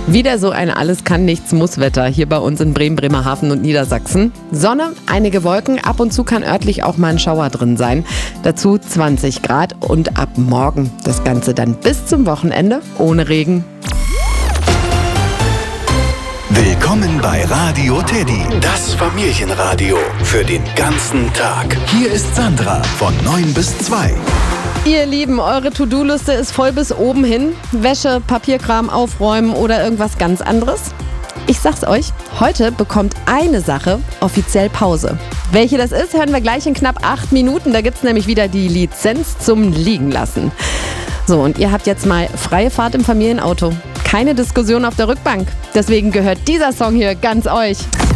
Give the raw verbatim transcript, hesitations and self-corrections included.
Wieder so ein Alles-kann-nichts-muss-Wetter hier bei uns in Bremen, Bremerhaven und Niedersachsen. Sonne, einige Wolken, ab und zu kann örtlich auch mal ein Schauer drin sein. Dazu zwanzig Grad und ab morgen das Ganze dann bis zum Wochenende ohne Regen. Willkommen bei Radio Teddy, das Familienradio für den ganzen Tag. Hier ist Sandra von neun bis zwei. Ihr Lieben, eure To-Do-Liste ist voll bis oben hin. Wäsche, Papierkram aufräumen oder irgendwas ganz anderes? Ich sag's euch, heute bekommt eine Sache offiziell Pause. Welche das ist, hören wir gleich in knapp acht Minuten. Da gibt's nämlich wieder die Lizenz zum Liegenlassen. So, und ihr habt jetzt mal freie Fahrt im Familienauto. Keine Diskussion auf der Rückbank. Deswegen gehört dieser Song hier ganz euch.